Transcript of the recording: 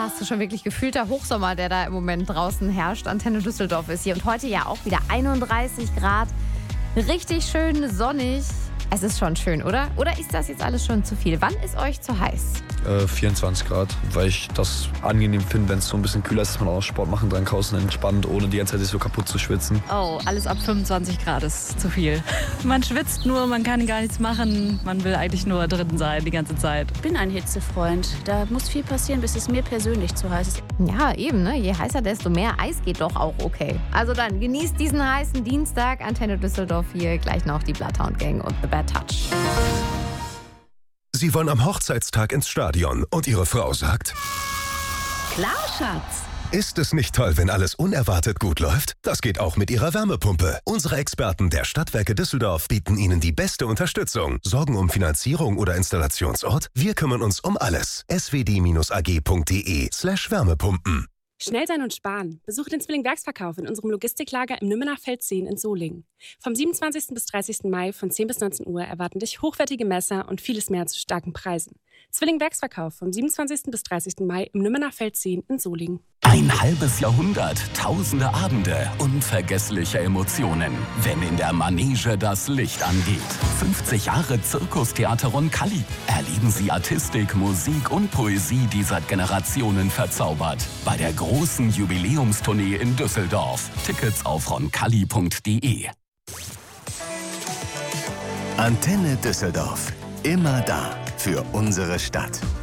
fast schon wirklich gefühlter Hochsommer, der da im Moment draußen herrscht. Antenne Düsseldorf ist hier und heute ja auch wieder 31 Grad. Richtig schön sonnig. Es ist schon schön, oder? Oder ist das jetzt alles schon zu viel? Wann ist euch zu heiß? 24 Grad, weil ich das angenehm finde, wenn es so ein bisschen kühler ist, dass man auch Sport machen kann draußen entspannt, ohne die ganze Zeit sich so kaputt zu schwitzen. Oh, alles ab 25 Grad ist zu viel. Man schwitzt nur, man kann gar nichts machen. Man will eigentlich nur drin sein die ganze Zeit. Ich bin ein Hitzefreund. Da muss viel passieren, bis es mir persönlich zu heiß ist. Ja, eben, ne? Je heißer, desto mehr Eis geht doch auch okay. Also dann genießt diesen heißen Dienstag. Antenne Düsseldorf hier, gleich noch die Bloodhound Gang und The Bad Touch. Sie wollen am Hochzeitstag ins Stadion und Ihre Frau sagt: Klar, Schatz. Ist es nicht toll, wenn alles unerwartet gut läuft? Das geht auch mit Ihrer Wärmepumpe. Unsere Experten der Stadtwerke Düsseldorf bieten Ihnen die beste Unterstützung. Sorgen um Finanzierung oder Installationsort? Wir kümmern uns um alles. swd-ag.de/Wärmepumpen. Schnell sein und sparen. Besucht den Zwilling-Werksverkauf in unserem Logistiklager im Nümmener Feld 10 in Solingen. Vom 27. bis 30. Mai von 10 bis 19 Uhr erwarten dich hochwertige Messer und vieles mehr zu starken Preisen. Zwilling-Werksverkauf vom 27. bis 30. Mai im Nümmener Feld 10 in Solingen. Ein halbes Jahrhundert, tausende Abende, unvergessliche Emotionen, wenn in der Manege das Licht angeht. 50 Jahre Zirkustheater Roncalli. Erleben Sie Artistik, Musik und Poesie, die seit Generationen verzaubert. Bei der großen Jubiläumstournee in Düsseldorf. Tickets auf roncalli.de. Antenne Düsseldorf. Immer da für unsere Stadt.